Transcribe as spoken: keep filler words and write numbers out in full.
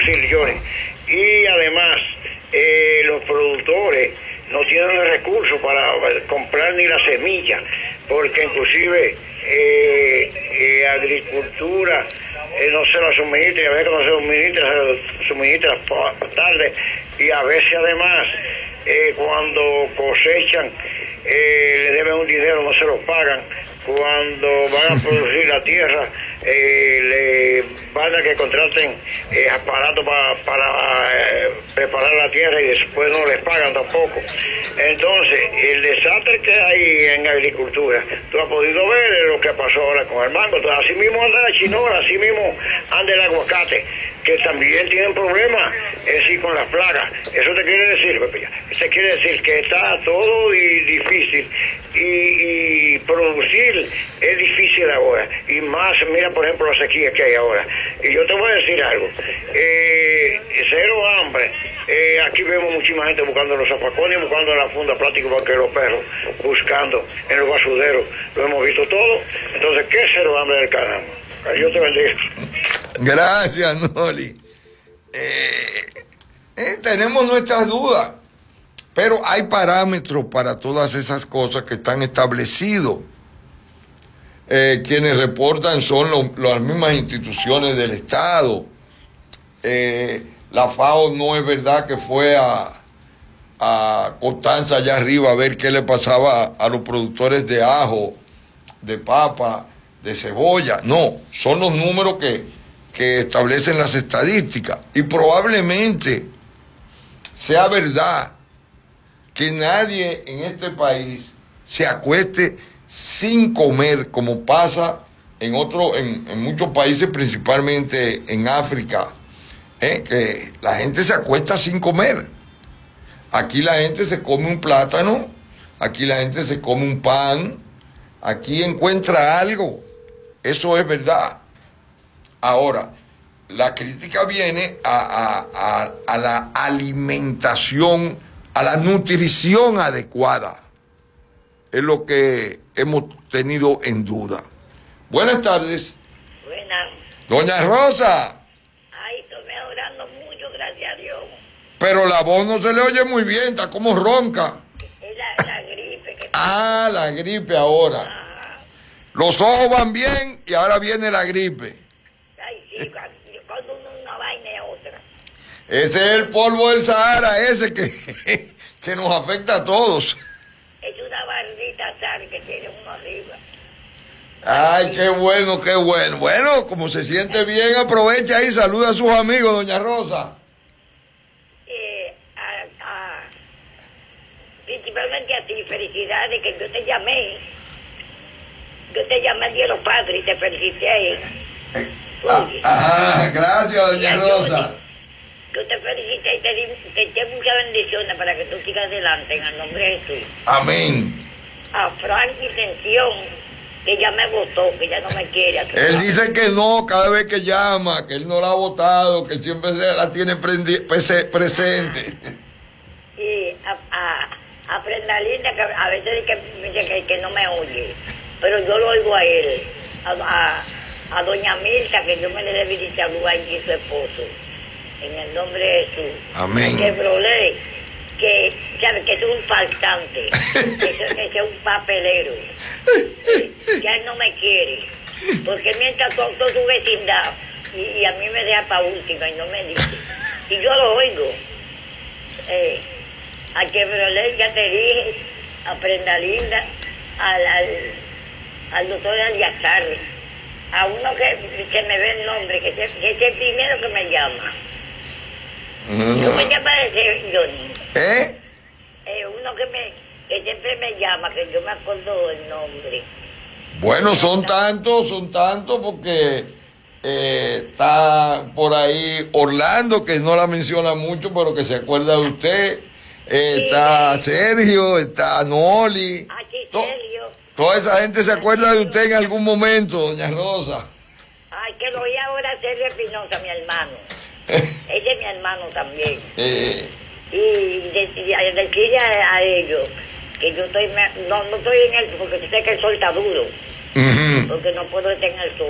producir, Johnny. Y además, eh, los productores no tienen los recursos para comprar ni la semilla, porque inclusive eh, eh, agricultura eh, no se la suministra, y a veces no se suministra, se suministra tarde, y a veces además eh, cuando cosechan eh, le deben un dinero, no se lo pagan. Cuando van a producir la tierra, eh, le van a que contraten eh, aparatos pa, para eh, preparar la tierra y después no les pagan tampoco. Entonces, el desastre que hay en agricultura, tú has podido ver lo que pasó ahora con el mango. Entonces, así mismo anda la chinola, así mismo anda el aguacate, que también tienen problemas, es decir, con las plagas. Eso te quiere decir, Pepe, eso quiere decir que está todo y difícil y, y producir es difícil ahora, y más, mira por ejemplo la sequía que hay ahora. Y yo te voy a decir algo, eh, cero hambre, eh, aquí vemos muchísima gente buscando los zapacones, buscando la funda plástica para que los perros, buscando en los basureros, lo hemos visto todo. Entonces, ¿qué es cero hambre del caramba? Yo te bendiga. Gracias, Noli. Eh, eh, tenemos nuestras dudas, pero hay parámetros para todas esas cosas que están establecidos. Eh, quienes reportan son lo, las mismas instituciones del Estado. Eh, la FAO no es verdad que fue a, a Constanza allá arriba a ver qué le pasaba a, a los productores de ajo, de papa, de cebolla. No, son los números que, que establecen las estadísticas. Y probablemente sea verdad que nadie en este país se acueste sin comer, como pasa en otro, en, en muchos países, principalmente en África, ¿eh? Que la gente se acuesta sin comer. Aquí la gente se come un plátano, aquí la gente se come un pan, aquí encuentra algo. Eso es verdad. Ahora, la crítica viene a, a, a, a la alimentación, a la nutrición adecuada. Es lo que hemos tenido en duda. Buenas tardes. Buenas. Doña Rosa. Ay, estoy mejorando mucho, gracias a Dios. Pero la voz no se le oye muy bien, está como ronca. Es la, la gripe que... Ah, la gripe ahora. Ah. Los ojos van bien y ahora viene la gripe. Ay, sí, cuando, cuando uno una vaina y otra. Ese es el polvo del Sahara, ese que, que nos afecta a todos. Es una barrita sal que tiene uno arriba. Ay, qué bueno, qué bueno. Bueno, como se siente bien, aprovecha y saluda a sus amigos, doña Rosa. Eh, a, a, principalmente a ti, felicidades, que yo te llamé. Yo te llamé el Día de los Padres y te felicité. Ah, ajá, gracias, doña Rosa. Yo te felicité y te di, te di muchas bendiciones para que tú sigas adelante en el nombre de Jesús. Amén. A Frankie Tensión, que ya me votó, que ya no me quiere. Él dice que no cada vez que llama, que él no la ha votado, que él siempre se la tiene prendi- pese- presente. Y a, a, a Prenda Linda, que a veces dice que, dice que, que no me oye, pero yo lo oigo a él. A, a, a doña Mirta, que yo me le debí de saludar y su esposo. En el nombre de Jesús. Amén. Que Brolé, que sabe que es un faltante, que es, que es un papelero, que él no me quiere, porque mientras todo, todo su vecindad, y, y a mí me deja para última y no me dice, y yo lo oigo, eh, a que Brolé, ya te dije, a Prenda Linda, al, al, al doctor Aliazar, a uno que, que me ve el nombre, que es, que es el primero que me llama. Mm. ¿Cómo te parece, Johnny? ¿Eh? Eh, uno que me que siempre me llama, que yo me acuerdo el nombre. Bueno, son tantos, son tantos porque eh, está por ahí Orlando, que no la menciona mucho, pero que se acuerda de usted. Eh, Sí. Está Sergio, está Noli. Ah, sí, To- Sergio. Toda esa gente se acuerda de usted en algún momento, doña Rosa. Ay, que lo oí ahora Sergio Espinosa, mi hermano. Ese es mi hermano también. Eh, Y, de, y a- decirle a, a ellos que yo estoy, me- no, no estoy en el, porque sé que el sol está duro, ujú. porque no puedo estar en el sol.